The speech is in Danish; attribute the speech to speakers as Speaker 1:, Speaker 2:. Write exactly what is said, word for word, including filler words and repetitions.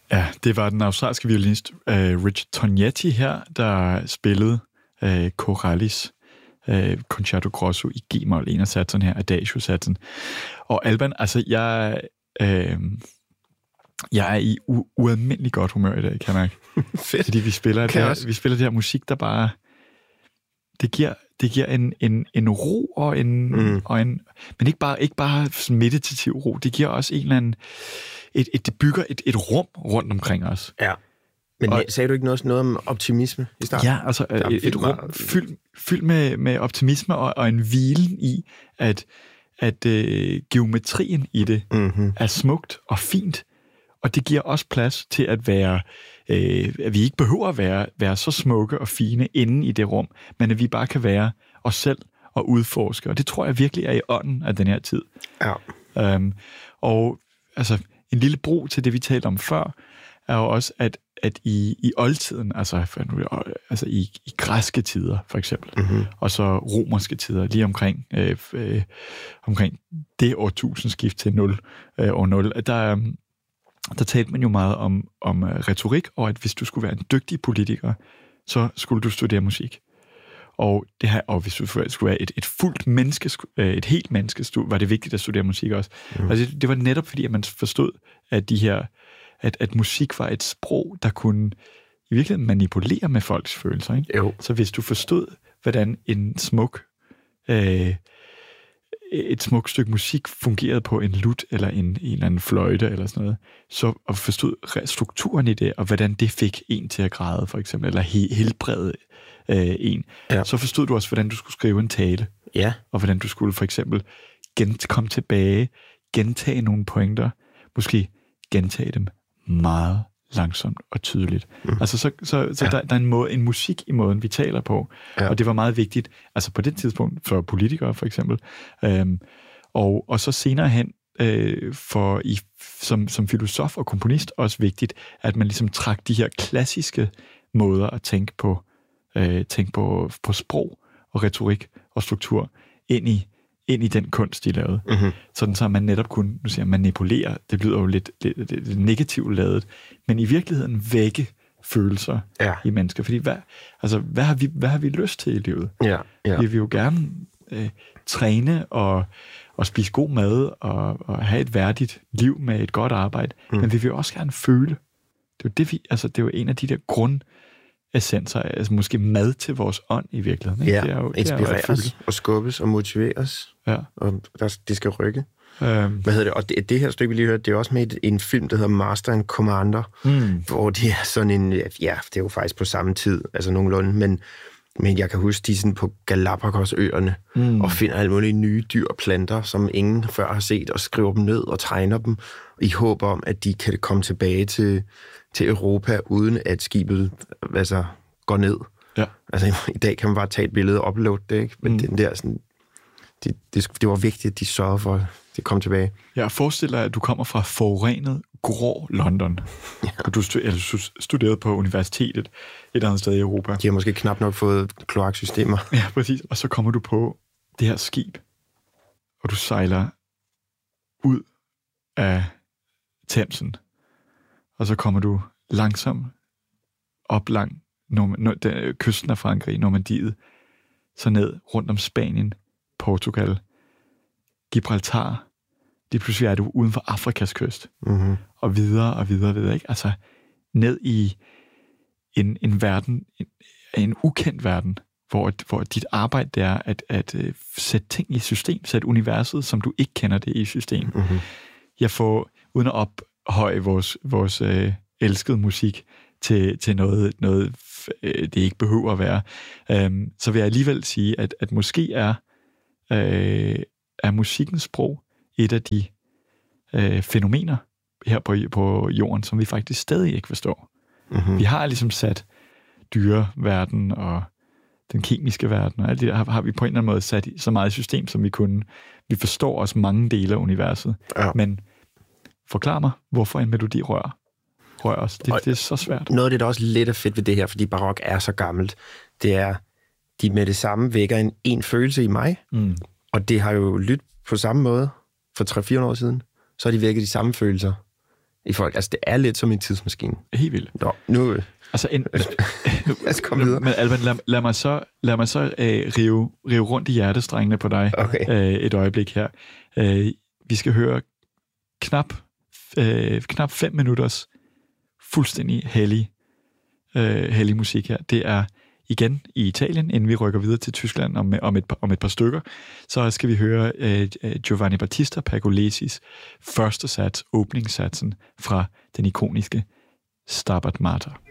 Speaker 1: Ja, det var den australske violinist uh, Richard Tognetti her, der spillede uh, Corellis uh, Concerto Grosso i G-mol, en af satserne her, Adagio-satsen. Og Alban, altså jeg... Uh, Jeg er i u- ualmindelig godt humør i dag, kan jeg mærke.
Speaker 2: Fedt.
Speaker 1: Fordi vi spiller, det her, vi spiller det her musik, der bare... Det giver, det giver en, en, en ro og en... Mm. Og en men ikke bare, ikke bare meditativ ro. Det giver også en eller anden... Et, et, det bygger et, et rum rundt omkring os.
Speaker 2: Ja. Men og, sagde du ikke noget, noget om optimisme i starten?
Speaker 1: Ja, altså et, et rum fyldt fyld med, med optimisme og, og en hvilen i, at, at øh, geometrien i det mm-hmm. er smukt og fint. Og det giver også plads til at være, øh, at vi ikke behøver at være, være så smukke og fine inde i det rum, men at vi bare kan være os selv og udforske. Og det tror jeg virkelig er i ånden af den her tid.
Speaker 2: Ja.
Speaker 1: Um, og altså, en lille bro til det, vi talte om før, er jo også, at, at i, i oldtiden, altså, for, altså i, i græske tider for eksempel, mm-hmm. og så romerske tider, lige omkring, øh, øh, omkring det årtusindskift til nul, øh, år nul, der der talte man jo meget om, om retorik, og at hvis du skulle være en dygtig politiker, så skulle du studere musik. Og, det her, og hvis du skulle være et, et fuldt menneske, et helt menneske, var det vigtigt at studere musik også. Mm. Altså, det var netop fordi, at man forstod, at, de her, at, at musik var et sprog, der kunne i virkeligheden manipulere med folks følelser. Ikke?
Speaker 2: Jo.
Speaker 1: Så hvis du forstod, hvordan en smuk... Øh, et smukt stykke musik fungerede på en lut eller en, en eller anden fløjte eller sådan noget, så og forstod strukturen i det, og hvordan det fik en til at græde, for eksempel, eller he, helbrede øh, en, ja. Så forstod du også, hvordan du skulle skrive en tale,
Speaker 2: ja. Og
Speaker 1: hvordan du skulle for eksempel gent, komme tilbage, gentage nogle pointer, måske gentage dem meget langsomt og tydeligt. Mm. Altså, så, så, så ja. der, der er en, måde, en musik i måden, vi taler på, ja. Og det var meget vigtigt, altså på det tidspunkt, for politikere for eksempel, øhm, og, og så senere hen, øh, for i, som, som filosof og komponist, også vigtigt, at man ligesom trak de her klassiske måder at tænke på, øh, tænke på, på sprog og retorik og struktur ind i ind i den kunst, de lavede. Mm-hmm. Sådan så man netop kunne, nu siger jeg, manipulere, det lyder jo lidt, lidt, lidt, lidt negativt lavet, men i virkeligheden vække følelser ja. I mennesker. Fordi hvad, altså, hvad, har vi, hvad har vi lyst til i livet?
Speaker 2: Ja, ja.
Speaker 1: Vi vil jo gerne øh, træne og, og spise god mad og, og have et værdigt liv med et godt arbejde, mm. men vi vil jo også gerne føle. Det er jo, det, vi, altså, det er jo en af de der grund essenser, altså måske mad til vores ånd i virkeligheden. Ikke?
Speaker 2: Ja,
Speaker 1: det er jo,
Speaker 2: inspireres og skubbes og motiveres,
Speaker 1: ja.
Speaker 2: Og der, det skal rykke.
Speaker 1: Øhm.
Speaker 2: Hvad hedder det? Og det, det her stykke, vi lige hørte, det er også med i en film, der hedder Master and Commander, mm. hvor det er sådan en, ja, det er jo faktisk på samme tid, altså nogenlunde, men, men jeg kan huske, de er sådan på Galapagos-øerne, mm. og finder alle mulige nye dyr og planter, som ingen før har set, og skriver dem ned og tegner dem, i håb om, at de kan komme tilbage til til Europa, uden at skibet altså, går ned.
Speaker 1: Ja.
Speaker 2: Altså, i dag kan man bare tage et billede og uploade det, ikke? Men mm. den der, sådan, det, det, det var vigtigt, at de sørgede for, at det kom tilbage.
Speaker 1: Jeg forestiller dig, at du kommer fra forurenet, grå London, ja. Og du studerede på universitetet et eller andet sted i Europa.
Speaker 2: De har måske knap nok fået kloaksystemer.
Speaker 1: Ja, præcis. Og så kommer du på det her skib, og du sejler ud af Themsen. Og så kommer du langsomt op lang Norm- den, kysten af Frankrig, Normandiet, så ned rundt om Spanien, Portugal, Gibraltar. Lige pludselig er du uden for Afrikas kyst. Mm-hmm. Og videre og videre, videre, ikke? Altså ned i en, en verden, en, en ukendt verden, hvor, hvor dit arbejde det er at, at, at sætte ting i system, sætte universet, som du ikke kender det i system. Mm-hmm. Jeg får, uden at ophøje vores, vores øh, elskede musik til, til noget, noget øh, det ikke behøver at være, øh, så vil jeg alligevel sige, at, at måske er, øh, er musikkens sprog et af de øh, fænomener her på, på jorden, som vi faktisk stadig ikke forstår. Mm-hmm. Vi har ligesom sat dyreverden og den kemiske verden, og alt det der har, har vi på en eller anden måde sat i, så meget i system, som vi kunne. Vi forstår også mange dele af universet. Ja. Men forklar mig, hvorfor en melodi rører, rører os. Det, det er så svært.
Speaker 2: Noget af det, der også lidt er fedt ved det her, fordi barok er så gammelt, det er, de med det samme vækker en, en følelse i mig, mm. og det har jo lyttet på samme måde for tre hundrede til fire hundrede år siden, så har de vækket de samme følelser i folk. Altså, det er lidt som en tidsmaskine.
Speaker 1: Helt vildt.
Speaker 2: Nå, nu...
Speaker 1: Altså, en,
Speaker 2: lad os komme videre.
Speaker 1: Men Alban, lad, lad mig så, lad mig så øh, rive, rive rundt i hjertestrengene på dig
Speaker 2: okay.
Speaker 1: øh, et øjeblik her. Øh, vi skal høre knap, øh, knap fem minutters fuldstændig hellig, øh, hellig musik her. Det er igen i Italien, inden vi rykker videre til Tyskland om, om, et, om et par stykker. Så skal vi høre øh, Giovanni Battista Pergolesis første sats, åbningssatsen fra den ikoniske Stabat Mater.